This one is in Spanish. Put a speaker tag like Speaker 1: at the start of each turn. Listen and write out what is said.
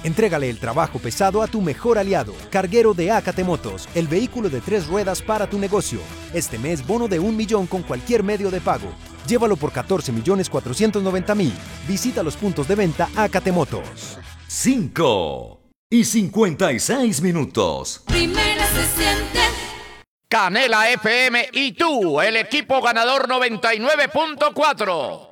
Speaker 1: Entrégale el trabajo pesado a tu mejor aliado, Carguero de Ácate Motos, el vehículo de 3 ruedas para tu negocio. Este mes, bono de 1 millón con cualquier medio de pago. Llévalo por 14.490.000. Visita los puntos de venta Ácate Motos.
Speaker 2: 5:56.
Speaker 3: Primera se siente.
Speaker 4: Canela FM y tú, el equipo ganador 99.4.